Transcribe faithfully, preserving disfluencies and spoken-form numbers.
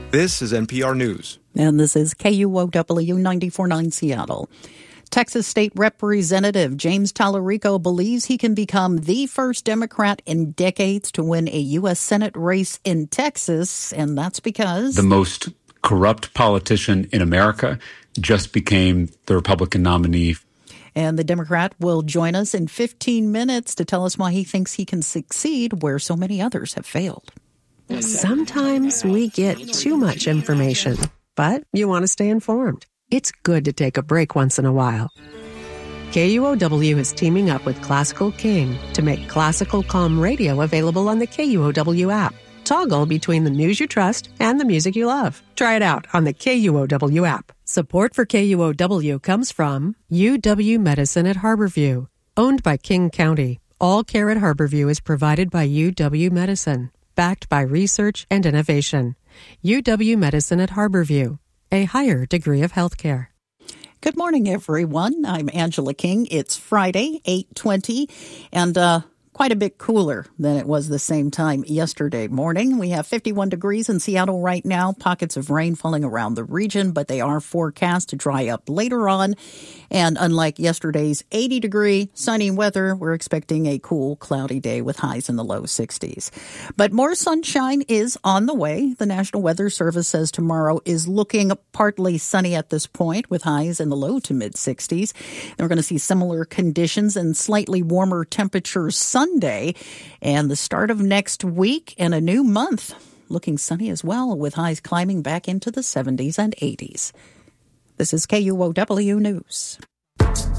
This is N P R News. And this is K U O W ninety-four point nine Seattle. Texas State Representative James Tallarico believes he can become the first Democrat in decades to win a U S Senate race in Texas, and that's because the most corrupt politician in America just became the Republican nominee. And the Democrat will join us in fifteen minutes to tell us why he thinks he can succeed where so many others have failed. Sometimes we get too much information, but you want to stay informed. It's good to take a break once in a while. K U O W is teaming up with Classical King to make Classical Calm Radio available on the K U O W app. Toggle between the news you trust and the music you love. Try it out on the K U O W app. Support for K U O W comes from U W Medicine at Harborview. Owned by King County, all care at Harborview is provided by U W Medicine, backed by research and innovation. U W Medicine at Harborview, a higher degree of healthcare. Good morning, everyone. I'm Angela King. It's Friday, eight twenty, and uh, quite a bit cooler than it was the same time yesterday morning. We have fifty-one degrees in Seattle right now, pockets of rain falling around the region, but they are forecast to dry up later on. And unlike yesterday's eighty-degree sunny weather, we're expecting a cool, cloudy day with highs in the low sixties. But more sunshine is on the way. The National Weather Service says tomorrow is looking partly sunny at this point with highs in the low to mid-sixties. And we're going to see similar conditions and slightly warmer temperatures Sunday and the start of next week and a new month looking sunny as well with highs climbing back into the seventies and eighties. This is K U O W News.